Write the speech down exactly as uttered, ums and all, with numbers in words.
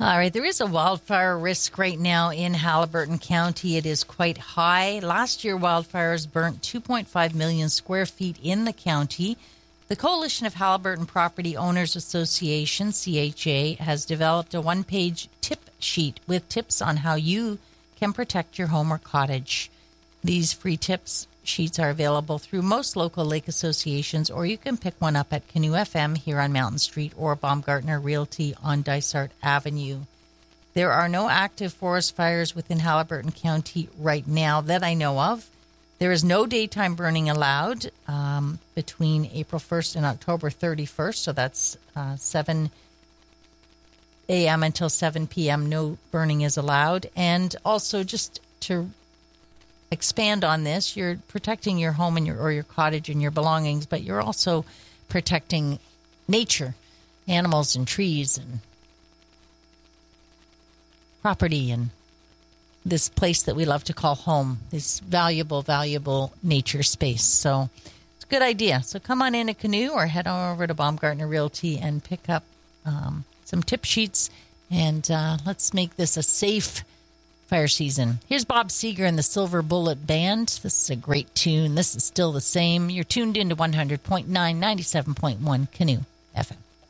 All right, there is a wildfire risk right now in Haliburton County. It is quite high. Last year, wildfires burnt two point five million square feet in the county. The Coalition of Haliburton Property Owners Association, C H A, has developed a one-page tip sheet with tips on how you can protect your home or cottage. These free tips sheets are available through most local lake associations, or you can pick one up at Canoe F M here on Mountain Street or Baumgartner Realty on Dysart Avenue. There are no active forest fires within Haliburton County right now that I know of. There is no daytime burning allowed um, between April first and October thirty-first, so that's uh, seven a.m. until seven p.m. No burning is allowed. And also, just to expand on this, you're protecting your home and your or your cottage and your belongings, but you're also protecting nature, animals and trees and property and this place that we love to call home, this valuable, valuable nature space. So it's a good idea. So come on in a Canoe or head on over to Baumgartner Realty and pick up um, some tip sheets, and uh, let's make this a safe fire season. Here's Bob Seger and the Silver Bullet Band. This is a great tune. This is still the same. You're tuned into one hundred point nine, ninety-seven point one Canoe F M.